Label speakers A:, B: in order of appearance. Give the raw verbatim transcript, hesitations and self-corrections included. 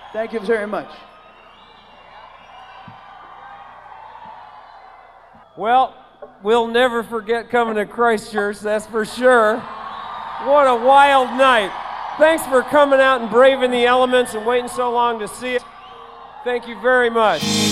A: Thank you very much.
B: Well, we'll never forget coming to Christchurch, that's for sure. What a wild night. Thanks for coming out and braving the elements and waiting so long to see it. Thank you very much.